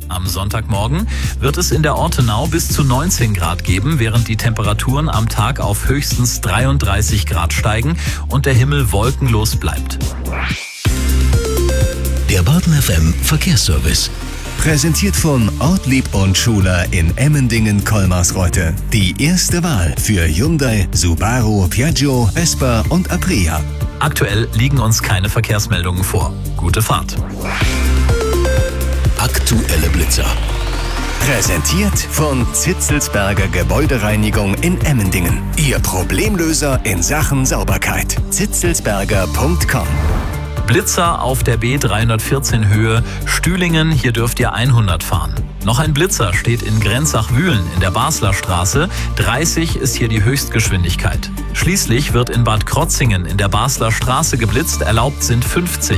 Am Sonntagmorgen wird es in der Ortenau bis zu 19 Grad geben, während die Temperaturen am Tag auf höchstens 33 Grad steigen und der Himmel wolkenlos bleibt. Der Baden FM Verkehrsservice. Präsentiert von Ortlieb und Schuler in Emmendingen-Kolmarsreuth. Die erste Wahl für Hyundai, Subaru, Piaggio, Vespa und Aprilia. Aktuell liegen uns keine Verkehrsmeldungen vor. Gute Fahrt. Aktuelle Blitzer. Präsentiert von Zitzelsberger Gebäudereinigung in Emmendingen. Ihr Problemlöser in Sachen Sauberkeit. zitzelsberger.com. Blitzer auf der B314 Höhe Stühlingen, hier dürft ihr 100 fahren. Noch ein Blitzer steht in Grenzach-Wühlen in der Basler Straße. 30 ist hier die Höchstgeschwindigkeit. Schließlich wird in Bad Krotzingen in der Basler Straße geblitzt, erlaubt sind 50.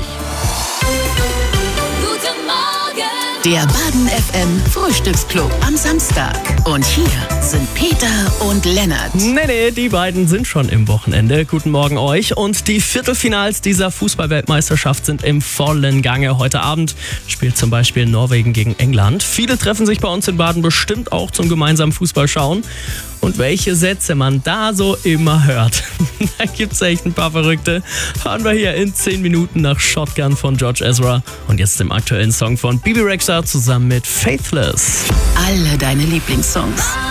Der Baden FM Frühstücksclub am Samstag. Und hier sind Peter und Lennart. Nee, die beiden sind schon im Wochenende. Guten Morgen euch. Und die Viertelfinals dieser Fußball-Weltmeisterschaft sind im vollen Gange. Heute Abend spielt zum Beispiel Norwegen gegen England. Viele treffen sich bei uns in Baden bestimmt auch zum gemeinsamen Fußballschauen. Und welche Sätze man da so immer hört. Da gibt's echt ein paar Verrückte. Fahren wir hier in 10 Minuten nach Shotgun von George Ezra. Und jetzt dem aktuellen Song von Bibi Rexha zusammen mit Faithless. Alle deine Lieblingssongs.